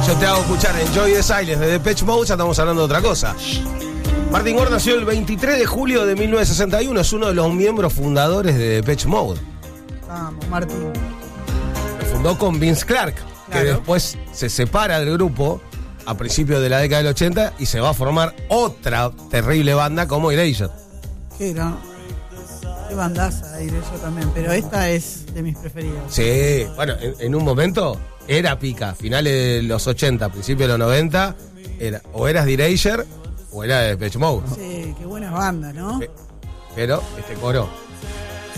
yo te hago escuchar Enjoy the Silence de Depeche Mode, ya estamos hablando de otra cosa. Martin Gore nació el 23 de julio de 1961, es uno de los miembros fundadores de Depeche Mode. Vamos, Martín. Lo fundó con Vince Clarke, que después se separa del grupo a principios de la década del 80 y se va a formar otra terrible banda como Erasure. Qué bandaza Erasure también, pero esta es de mis preferidas. Sí, bueno, en un momento era pica, finales de los 80, principios de los 90, o eras de Erasure o era de Depeche Mode. Sí, qué buena banda, ¿no? Pero este coro